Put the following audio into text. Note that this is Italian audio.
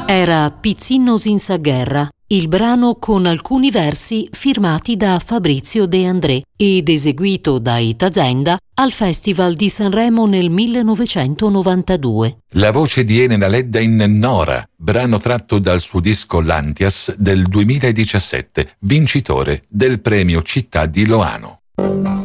Era Pizzino senza guerra, il brano con alcuni versi firmati da Fabrizio De André ed eseguito da Itazenda al Festival di Sanremo nel 1992. La voce di Elena Ledda in Nora, brano tratto dal suo disco Lantias del 2017, vincitore del premio Città di Loano.